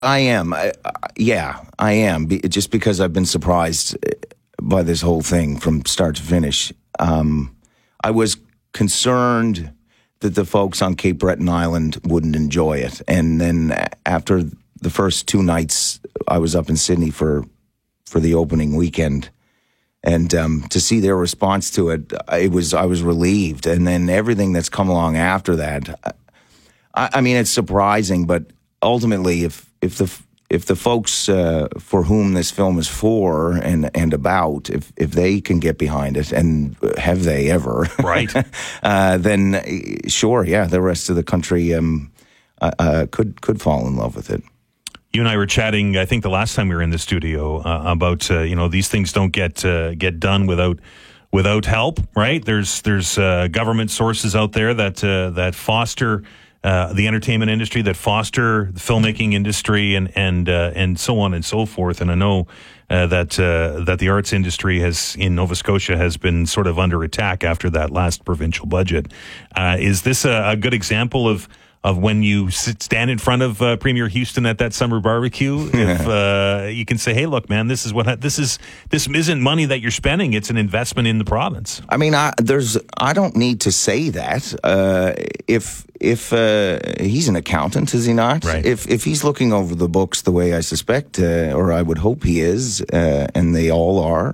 I am. I am. Just because I've been surprised by this whole thing from start to finish. I was concerned that the folks on Cape Breton Island wouldn't enjoy it. And then after the first 2 nights, I was up in Sydney for the opening weekend. And to see their response to it, I was relieved. And then everything that's come along after that, I mean, it's surprising, but ultimately, if the folks for whom this film is for and about, if they can get behind it, and have they ever, right? Then sure, yeah, the rest of the country could fall in love with it. You and I were chatting, I think the last time we were in the studio, about these things don't get done without help, right? There's government sources out there that foster the entertainment industry, that foster the filmmaking industry, and so on and so forth. And I know that the arts industry in Nova Scotia has been sort of under attack after that last provincial budget. Is this a good example of when you stand in front of Premier Houston at that summer barbecue? If you can say, "Hey, look, man, this isn't money that you're spending; it's an investment in the province." I mean, I don't need to say that. If he's an accountant, is he not? Right. If he's looking over the books the way I suspect, or I would hope he is, and they all are,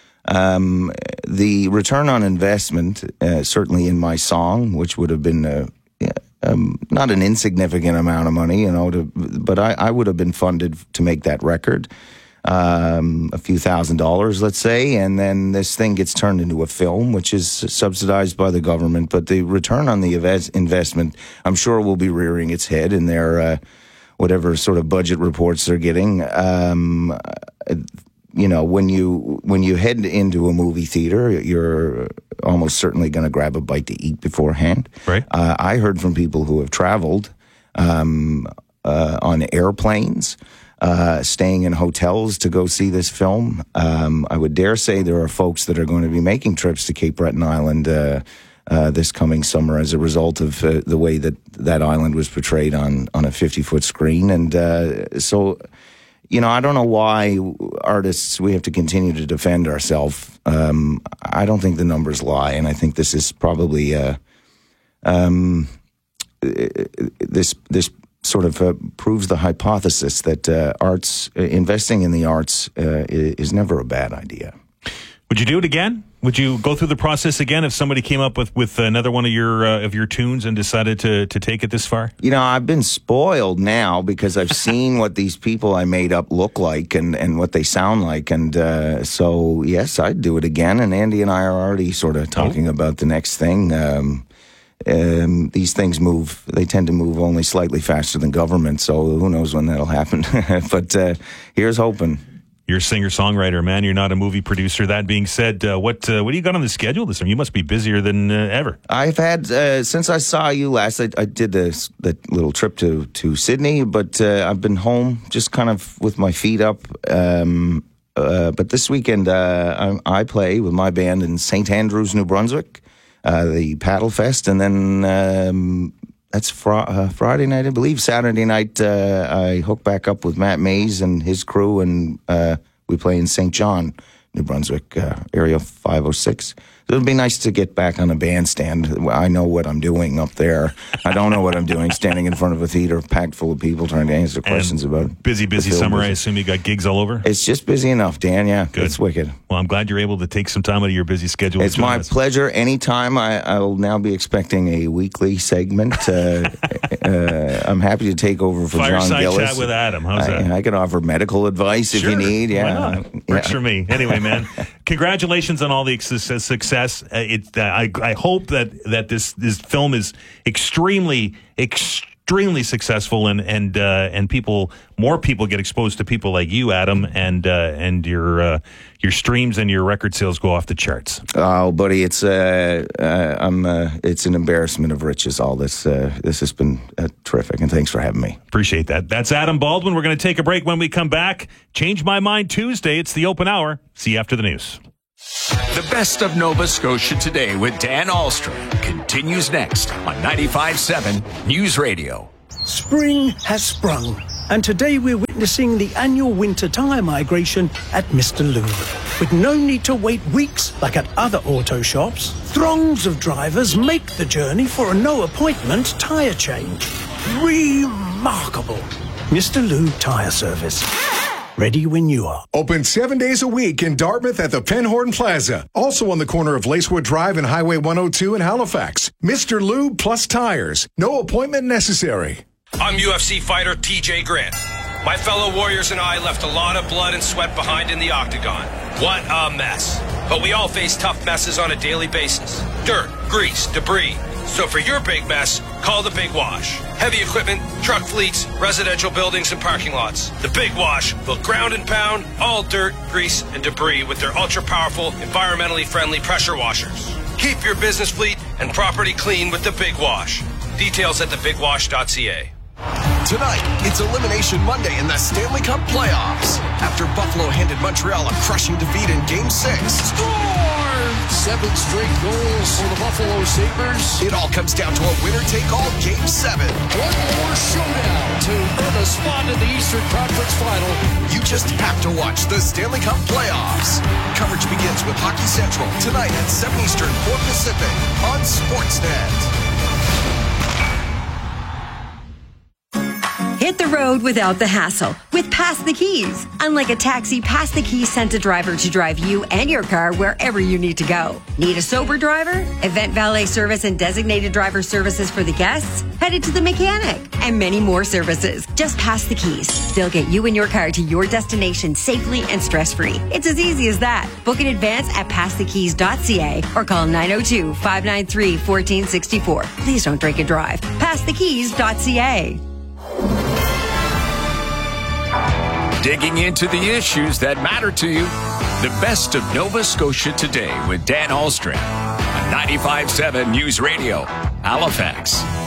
the return on investment, certainly in my song, which would have been not an insignificant amount of money, but I would have been funded to make that record, a few $1,000s, let's say, and then this thing gets turned into a film, which is subsidized by the government. But the return on the investment, I'm sure, will be rearing its head in their whatever sort of budget reports they're getting. When you head into a movie theater, you're almost certainly going to grab a bite to eat beforehand. Right. I heard from people who have traveled on airplanes, staying in hotels to go see this film. I would dare say there are folks that are going to be making trips to Cape Breton Island this coming summer as a result of the way that island was portrayed on a 50-foot screen. And so... I don't know why artists, we have to continue to defend ourselves. I don't think the numbers lie, and I think this is probably this sort of proves the hypothesis that investing in the arts is never a bad idea. Would you do it again? Would you go through the process again if somebody came up with another one of your tunes and decided to take it this far? I've been spoiled now because I've seen what these people I made up look like and what they sound like. And so, yes, I'd do it again. And Andy and I are already sort of talking about the next thing. These things move. They tend to move only slightly faster than government. So who knows when that'll happen. But here's hoping. You're a singer-songwriter, man. You're not a movie producer. That being said, what do you got on the schedule this time? You must be busier than ever. I've had, since I saw you last, I did that little trip to Sydney, but I've been home just kind of with my feet up. But this weekend, I play with my band in St. Andrews, New Brunswick, the Paddle Fest, and then... that's Friday night, I believe. Saturday night, I hook back up with Matt Mays and his crew, and we play in St. John, New Brunswick, Area 506. It'll be nice to get back on a bandstand. I know what I'm doing up there. I don't know what I'm doing standing in front of a theater packed full of people trying to answer questions about busy summer. I assume you got gigs all over? It's just busy enough, Dan, yeah. Good. It's wicked. Well, I'm glad you're able to take some time out of your busy schedule. It's my pleasure. Anytime. I will now be expecting a weekly segment. I'm happy to take over for Fireside John Gillis. Chat with Adam. How's that? I can offer medical advice if you need. Yeah. Why not? Works for me. Anyway, man, congratulations on all the success. I hope that this film is extremely successful and more people get exposed to people like you, Adam, and your streams and your record sales go off the charts. Oh, buddy, it's an embarrassment of riches. All this has been terrific, and thanks for having me. Appreciate that. That's Adam Baldwin. We're going to take a break. When we come back, Change My Mind Tuesday. It's the open hour. See you after the news. The best of Nova Scotia Today with Dan Ahlstrom continues next on 95.7 News Radio. Spring has sprung. and today we're witnessing the annual winter tyre migration at Mr. Lube. With no need to wait weeks like at other auto shops, throngs of drivers make the journey for a no-appointment tyre change. Remarkable. Mr. Lube Tyre Service. Ready when you are. Open 7 days a week in Dartmouth at the Penhorn Plaza. Also on the corner of Lacewood Drive and Highway 102 in Halifax. Mr. Lube plus tires. No appointment necessary. I'm UFC fighter TJ Grant. My fellow warriors and I left a lot of blood and sweat behind in the octagon. What a mess. But we all face tough messes on a daily basis. Dirt, grease, debris. So for your big mess, call the Big Wash. Heavy equipment, truck fleets, residential buildings, and parking lots. The Big Wash will ground and pound all dirt, grease, and debris with their ultra-powerful, environmentally friendly pressure washers. Keep your business fleet and property clean with the Big Wash. Details at thebigwash.ca. Tonight, it's Elimination Monday in the Stanley Cup playoffs. After Buffalo handed Montreal a crushing defeat in Game 6. Score! 7 straight goals for the Buffalo Sabres. It all comes down to a winner-take-all Game 7. One more showdown to earn a spot in the Eastern Conference Final. You just have to watch the Stanley Cup playoffs. Coverage begins with Hockey Central tonight at 7 Eastern, 4 Pacific on Sportsnet. Hit the road without the hassle with Pass the Keys. Unlike a taxi, Pass the Keys sends a driver to drive you and your car wherever you need to go. Need a sober driver? Event valet service and designated driver services for the guests? Headed to the mechanic and many more services. Just Pass the Keys. They'll get you and your car to your destination safely and stress-free. It's as easy as that. Book in advance at passthekeys.ca or call 902-593-1464. Please don't drink and drive. Passthekeys.ca. Digging into the issues that matter to you. The best of Nova Scotia Today with Dan Ahlstrom on 95.7 News Radio, Halifax.